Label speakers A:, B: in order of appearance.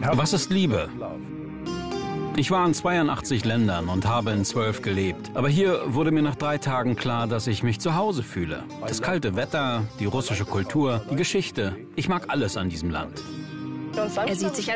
A: Was ist Liebe? Ich war in 82 Ländern und habe in 12 gelebt. Aber hier wurde mir nach 3 Tagen klar, dass ich mich zu Hause fühle. Das kalte Wetter, die russische Kultur, die Geschichte. Ich mag alles an diesem Land.
B: Er sieht sich